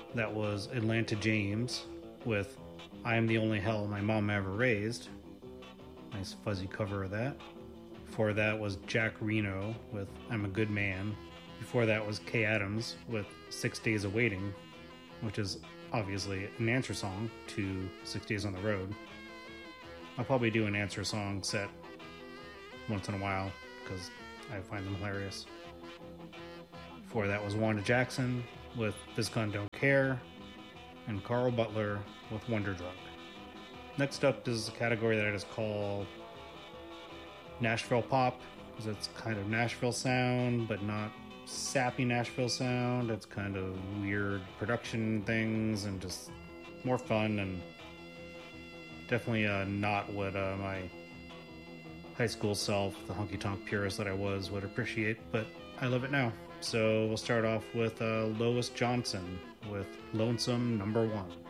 That was Atlanta James with I Am the Only Hell My Mom Ever Raised. Nice fuzzy cover of that. Before that was Jack Reno with I'm a Good Man. Before that was Kay Adams with 6 Days of Waiting, which is obviously an answer song to 6 Days on the Road. I'll probably do an answer song set once in a while because I find them hilarious. Before that was Wanda Jackson with This Gun Don't Care, and Carl Butler with Wonder Drug. Next up is a category that I just call Nashville Pop, because it's kind of Nashville sound, but not sappy Nashville sound. It's kind of weird production things and just more fun, and definitely not what my high school self, the honky-tonk purist that I was, would appreciate, but I love it now. So we'll start off with Lois Johnson with Lonesome Number 1.